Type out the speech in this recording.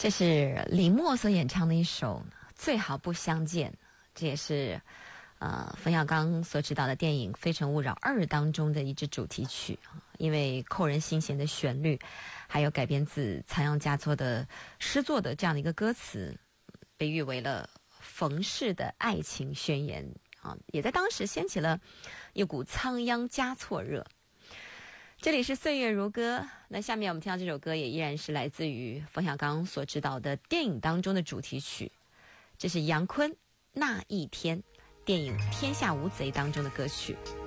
这是李默所演唱的一首《最好不相见》，这也是冯小刚所执导的电影《非诚勿扰2》当中的一支主题曲，因为扣人心弦的旋律，还有改编自仓央嘉措的诗作的这样的一个歌词，被誉为了冯氏的爱情宣言啊，也在当时掀起了一股仓央嘉措热。这里是岁月如歌，那下面我们听到这首歌也依然是来自于冯小刚所执导的电影当中的主题曲，这是杨坤《那一天》电影《天下无贼》当中的歌曲。